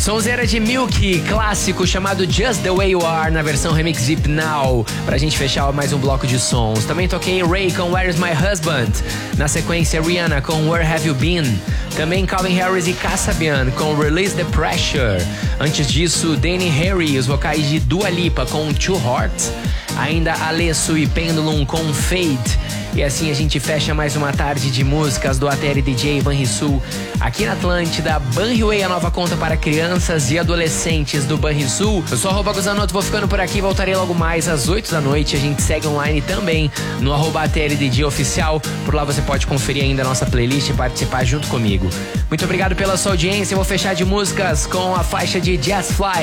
Sonzeira de Milk, clássico chamado Just The Way You Are, na versão remix Zip Now, pra gente fechar mais um bloco de sons. Também toquei Ray com Where's My Husband, na sequência Rihanna com Where Have You Been, também Calvin Harris e Kasabian com Release The Pressure. Antes disso, Danny Harry, os vocais de Dua Lipa com Two Hearts, ainda Alesso e Pendulum com Fade. E assim a gente fecha mais uma tarde de músicas do ATL DJ Banrisul aqui na Atlântida. Banriway, a nova conta para crianças e adolescentes do Banrisul. Eu sou @Guzanoto, vou ficando por aqui, voltarei logo mais às 8 da noite. A gente segue online também no @ATL DJ Oficial. Por lá você pode conferir ainda a nossa playlist e participar junto comigo. Muito obrigado pela sua audiência. Eu vou fechar de músicas com a faixa de Jazz Fly